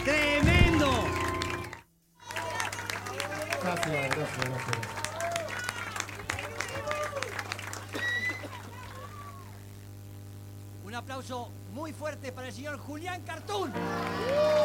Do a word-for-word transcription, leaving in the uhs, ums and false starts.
¡Tremendo! Gracias, gracias, gracias. Un aplauso muy fuerte para el señor Julián Cartoon.